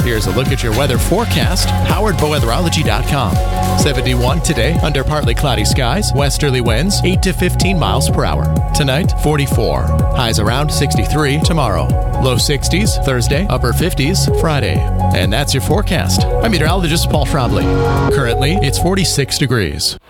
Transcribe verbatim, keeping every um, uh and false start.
Here's a look at your weather forecast, powered by weatherology dot com. seventy-one today under partly cloudy skies, westerly winds eight to fifteen miles per hour. Tonight, forty-four. Highs around sixty-three tomorrow. Low sixties Thursday, upper fifties Friday. And that's your forecast. I'm meteorologist Paul Schrabley. Currently, it's forty-six degrees.